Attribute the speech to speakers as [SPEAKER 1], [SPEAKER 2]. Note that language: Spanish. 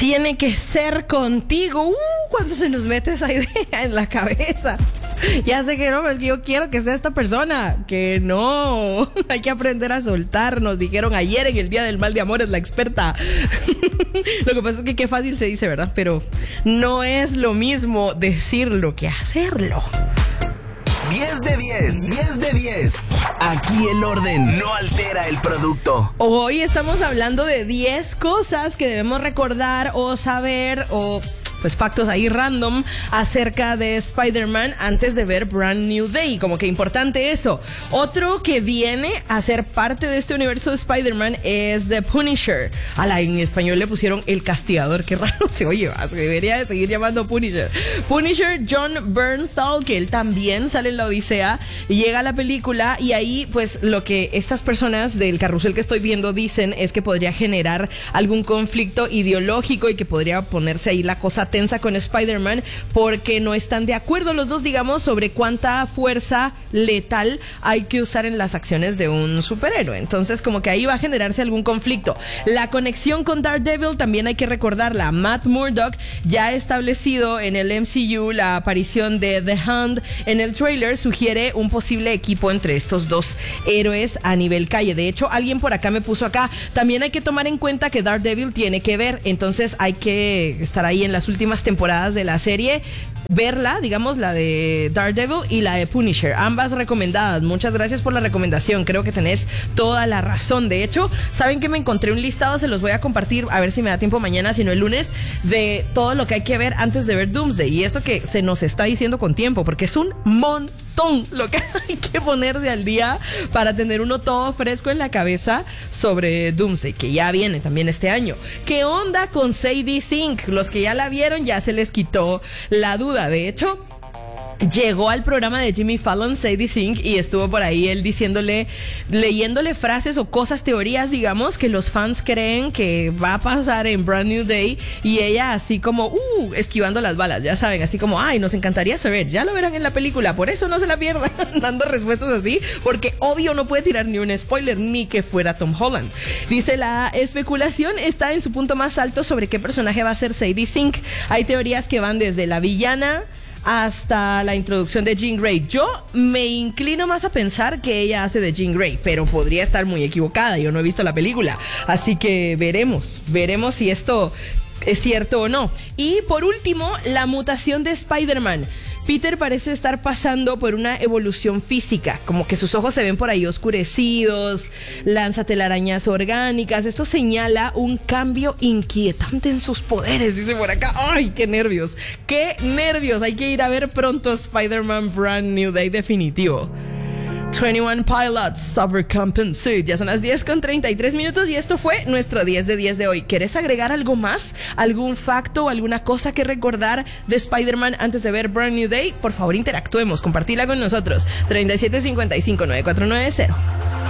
[SPEAKER 1] tiene que ser contigo. Cuando se nos mete esa idea en la cabeza. Ya sé que no, pero es que yo quiero que sea esta persona. Que no, hay que aprender a soltar. Nos dijeron ayer en el Día del Mal de Amores la experta. Lo que pasa es que qué fácil se dice, ¿verdad? Pero no es lo mismo decirlo que hacerlo.
[SPEAKER 2] 10 de 10, 10 de 10. Aquí el orden no altera el producto.
[SPEAKER 1] Hoy estamos hablando de 10 cosas que debemos recordar o saber o pues factos ahí random acerca de Spider-Man antes de ver Brand New Day, como que importante eso. Otro que viene a ser parte de este universo de Spider-Man es The Punisher. En español le pusieron El Castigador, qué raro se oye, se debería de seguir llamando Punisher. Punisher John Bernthal, que él también sale en la Odisea, llega a la película y ahí pues lo que estas personas del carrusel que estoy viendo dicen es que podría generar algún conflicto ideológico y que podría ponerse ahí la cosa tensa con Spider-Man porque no están de acuerdo los dos, digamos, sobre cuánta fuerza letal hay que usar en las acciones de un superhéroe. Entonces, como que ahí va a generarse algún conflicto. La conexión con Daredevil también hay que recordarla. Matt Murdock ya ha establecido en el MCU la aparición de The Hand. En el trailer sugiere un posible equipo entre estos dos héroes a nivel calle. De hecho, alguien por acá me puso acá, también hay que tomar en cuenta que Daredevil tiene que ver, entonces hay que estar ahí en las últimas temporadas de la serie, verla, digamos, la de Daredevil y la de Punisher, ambas recomendadas. Muchas gracias por la recomendación, creo que tenés toda la razón. De hecho, saben que me encontré un listado, se los voy a compartir, a ver si me da tiempo mañana, si no el lunes, de todo lo que hay que ver antes de ver Doomsday, y eso que se nos está diciendo con tiempo, porque es un montón lo que hay que ponerse al día para tener uno todo fresco en la cabeza sobre Doomsday, que ya viene también este año. ¿Qué onda con Sadie Sink? Los que ya la vieron ya se les quitó la duda. De hecho, llegó al programa de Jimmy Fallon Sadie Sink y estuvo por ahí él leyéndole frases o cosas, teorías, digamos, que los fans creen que va a pasar en Brand New Day, y ella así como esquivando las balas, ya saben, así como nos encantaría saber, ya lo verán en la película, por eso no se la pierdan, dando respuestas así, porque obvio no puede tirar ni un spoiler, ni que fuera Tom Holland. Dice, la especulación está en su punto más alto sobre qué personaje va a ser Sadie Sink. Hay teorías que van desde la villana hasta la introducción de Jean Grey. Yo me inclino más a pensar que ella hace de Jean Grey, pero podría estar muy equivocada, yo no he visto la película, así que veremos si esto es cierto o no. Y por último, la mutación de Spider-Man. Peter parece estar pasando por una evolución física, como que sus ojos se ven por ahí oscurecidos, lanza telarañas orgánicas. Esto señala un cambio inquietante en sus poderes, dice por acá. ¡Ay, qué nervios! ¡Qué nervios! Hay que ir a ver pronto Spider-Man Brand New Day definitivo. 21 Pilots, Overcompensate. Ya son las 10:33 y esto fue nuestro 10 de 10 de hoy. ¿Querés agregar algo más? ¿Algún facto o alguna cosa que recordar de Spider-Man antes de ver Brand New Day? Por favor, interactuemos, compartila con nosotros. 3755-9490.